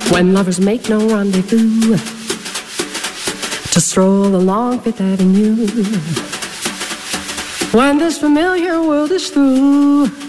When lovers make no rendezvous to stroll along Fifth Avenue. When this familiar world is through,